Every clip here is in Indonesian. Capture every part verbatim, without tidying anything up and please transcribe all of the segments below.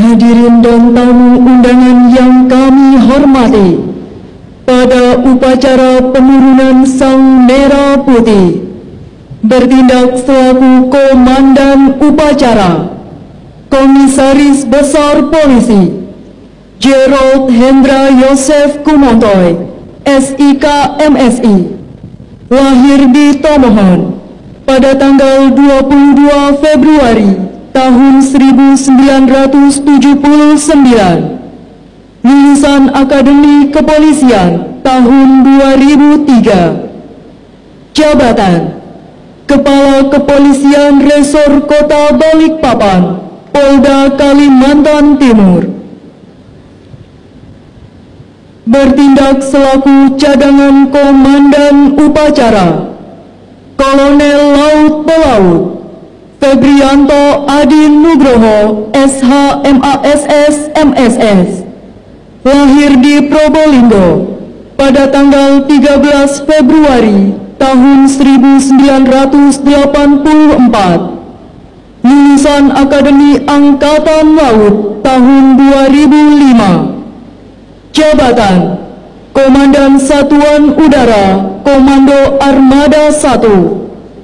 Hadirin dan tamu undangan yang kami hormati, pada upacara penurunan Sang Merah Putih bertindak selaku Komandan Upacara Komisaris Besar Polisi Gerald Hendra Yosef Kumontoy, S I K M S I, lahir di Tomohon pada tanggal dua puluh dua Februari tahun seribu sembilan ratus tujuh puluh sembilan, lulusan Akademi Kepolisian tahun dua ribu tiga, jabatan Kepala Kepolisian Resor Kota Balikpapan, Polda Kalimantan Timur, bertindak selaku cadangan Komandan Upacara Kolonel Laut Pelaut Febrianto Adi Nugroho S H M A S S M S S, lahir di Probolinggo pada tanggal tiga belas Februari tahun seribu sembilan ratus delapan puluh empat, lulusan Akademi Angkatan Laut tahun dua ribu lima, jabatan Komandan Satuan Udara Komando Armada satu,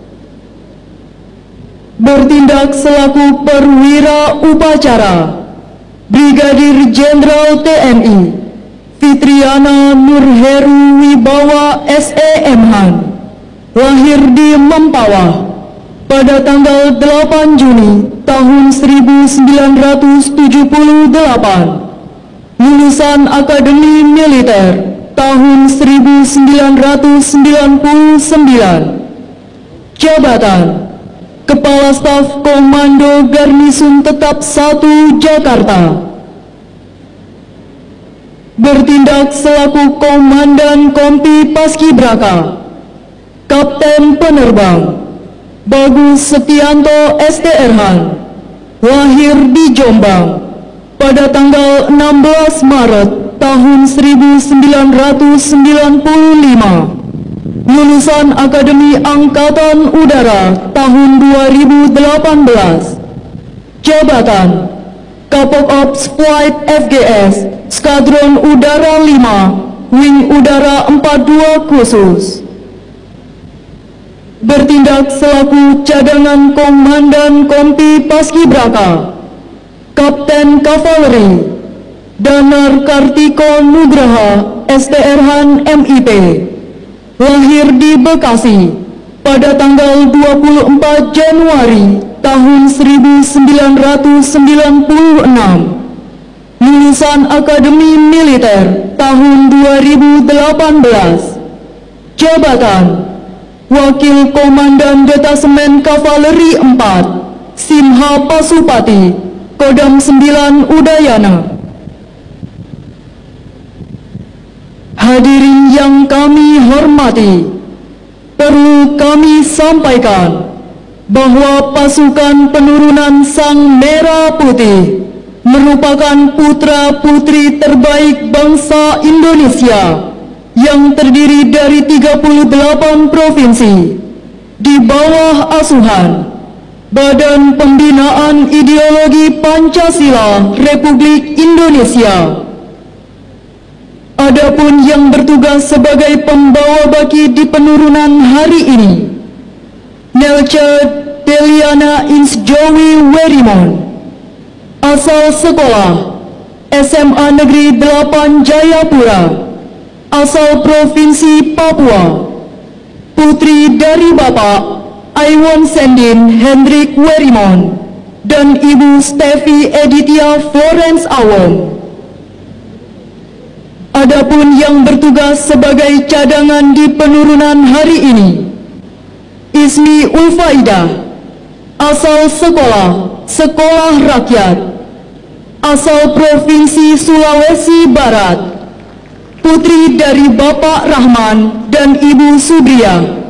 bertindak selaku perwira upacara Brigadir Jenderal T N I Fitriana Nurheru Wibawa S E M Han, lahir di Mempawah pada tanggal delapan Juni tahun seribu sembilan ratus tujuh puluh delapan, lulusan Akademi Militer tahun seribu sembilan ratus sembilan puluh sembilan, jabatan Kepala Staf Komando Garnisun Tetap satu Jakarta, bertindak selaku Komandan Kompi Paskibraka Kapten Penerbang Bagus Setianto S T R Han, lahir di Jombang pada tanggal enam belas Maret tahun seribu sembilan ratus sembilan puluh lima, lulusan Akademi Angkatan Udara tahun dua ribu delapan belas, jabatan Kapok Ops Flight F G S Skadron Udara lima Wing Udara empat puluh dua khusus, bertindak selaku cadangan Komandan Kompi Paskibraka Kapten Kavaleri Danar Kartiko Nugraha S T R Han M I P, lahir di Bekasi pada tanggal dua puluh empat Januari tahun seribu sembilan ratus sembilan puluh enam, lulusan Akademi Militer tahun dua ribu delapan belas, jabatan Wakil Komandan Detasemen Kavaleri empat Simha Pasupati Kodam sembilan Udayana. Hadirin yang kami hormati, perlu kami sampaikan bahwa pasukan penurunan Sang Merah Putih merupakan putra-putri terbaik bangsa Indonesia yang terdiri dari tiga puluh delapan provinsi di bawah asuhan Badan Pembinaan Ideologi Pancasila Republik Indonesia. Adapun yang bertugas sebagai pembawa baki di penurunan hari ini, Nelca Deliana Ins Jowi Werimon, asal sekolah S M A Negeri delapan Jayapura, asal Provinsi Papua, putri dari Bapak Iwan Sendin Hendrik Werimon dan Ibu Stevi Edithia Florence Awom. Adapun yang bertugas sebagai cadangan di penurunan hari ini, Ismi Ulfaida, asal sekolah Sekolah Rakyat, asal Provinsi Sulawesi Barat, putri dari Bapak Rahman dan Ibu Subria,